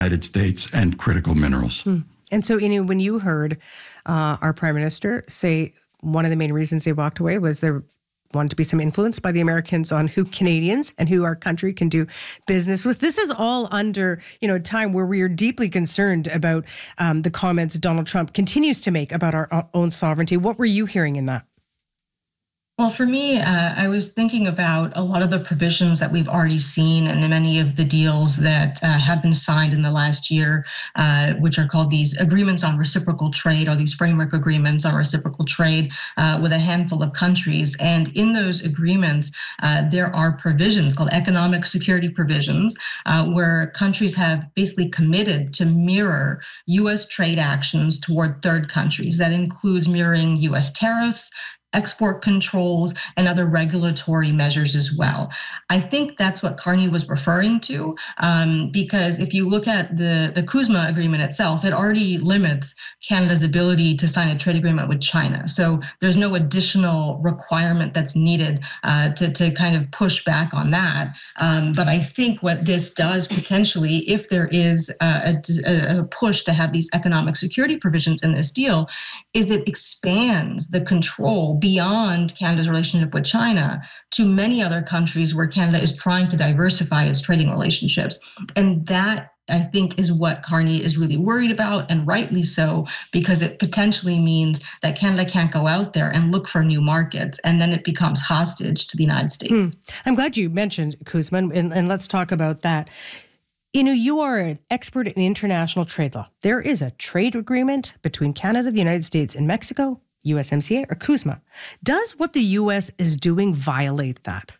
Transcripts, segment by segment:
United States and critical minerals. And so, when you heard our Prime Minister say one of the main reasons they walked away was there wanted to be some influence by the Americans on who Canadians and who our country can do business with. This is all under, a time where we are deeply concerned about the comments Donald Trump continues to make about our own sovereignty. What were you hearing in that? Well, for me, I was thinking about a lot of the provisions that we've already seen in many of the deals that have been signed in the last year, which are called these agreements on reciprocal trade, or these framework agreements on reciprocal trade with a handful of countries. And in those agreements, there are provisions called economic security provisions, where countries have basically committed to mirror U.S. trade actions toward third countries. That includes mirroring U.S. tariffs, export controls, and other regulatory measures as well. I think that's what Carney was referring to, because if you look at the CUSMA agreement itself, it already limits Canada's ability to sign a trade agreement with China. So there's no additional requirement that's needed to kind of push back on that. But I think what this does potentially, if there is a push to have these economic security provisions in this deal, is it expands the control beyond Canada's relationship with China to many other countries where Canada is trying to diversify its trading relationships. And that, I think, is what Carney is really worried about, and rightly so, because it potentially means that Canada can't go out there and look for new markets, and then it becomes hostage to the United States. I'm glad you mentioned CUSMA, and let's talk about that. You are an expert in international trade law. There is a trade agreement between Canada, the United States, and Mexico, USMCA or CUSMA. Does what the U.S. is doing violate that?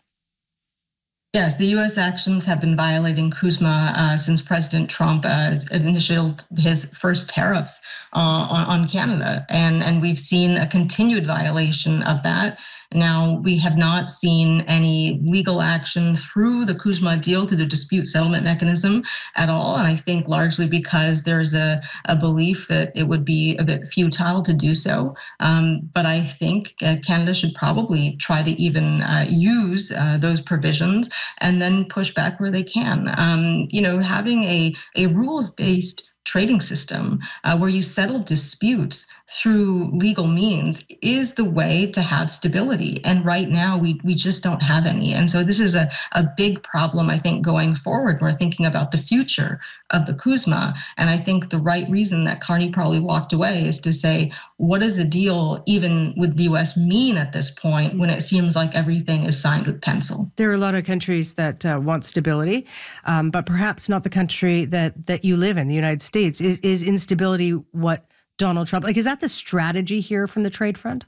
Yes, the U.S. actions have been violating CUSMA since President Trump initiated his first tariffs on Canada. And we've seen a continued violation of that. Now, we have not seen any legal action through the CUSMA deal, through the dispute settlement mechanism at all. And I think largely because there's a belief that it would be a bit futile to do so. But I think Canada should probably try to even use those provisions and then push back where they can. Having a rules-based trading system where you settle disputes through legal means is the way to have stability. And right now, we just don't have any. And so this is a big problem, I think, going forward. We're thinking about the future of the CUSMA. And I think the right reason that Carney probably walked away is to say, what does a deal, even with the U.S., mean at this point when it seems like everything is signed with pencil? There are a lot of countries that want stability, but perhaps not the country that you live in, the United States. Is instability what Donald Trump, is that the strategy here from the trade front?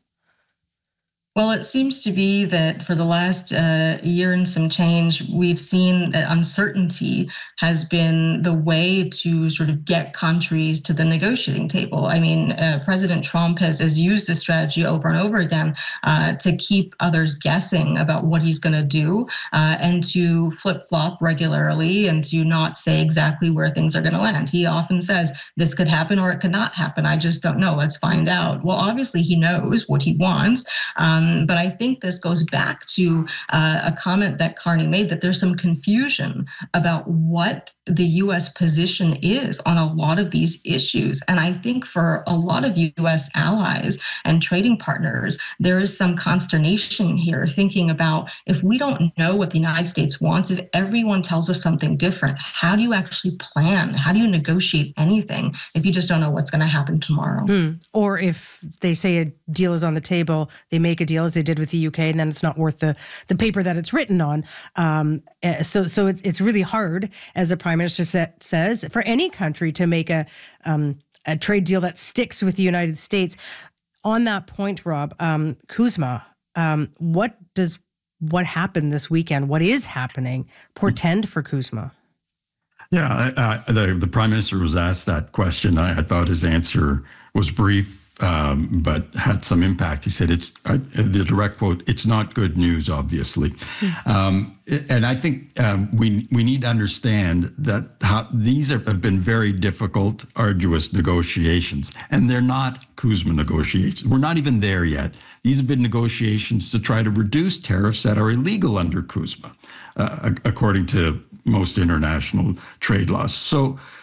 Well, it seems to be that for the last year and some change, we've seen that uncertainty has been the way to sort of get countries to the negotiating table. I mean, President Trump has used this strategy over and over again to keep others guessing about what he's going to do and to flip-flop regularly and to not say exactly where things are going to land. He often says, this could happen or it could not happen. I just don't know. Let's find out. Well, obviously, he knows what he wants. But I think this goes back to a comment that Carney made, that there's some confusion about what the U.S. position is on a lot of these issues. And I think for a lot of U.S. allies and trading partners, there is some consternation here thinking about, if we don't know what the United States wants, if everyone tells us something different, how do you actually plan? How do you negotiate anything if you just don't know what's going to happen tomorrow? Or if they say a deal is on the table, they make a deal as they did with the UK, and then it's not worth the paper that it's written on. So it's really hard, as the Prime Minister says, for any country to make a trade deal that sticks with the United States. On that point, Rob, CUSMA, what happened this weekend? What is happening portend for CUSMA? Yeah, the Prime Minister was asked that question. I thought his answer was brief, but had some impact. He said, the direct quote, "It's not good news, obviously." And I think we need to understand that these have been very difficult, arduous negotiations, and they're not CUSMA negotiations. We're not even there yet. These have been negotiations to try to reduce tariffs that are illegal under CUSMA, according to most international trade laws. So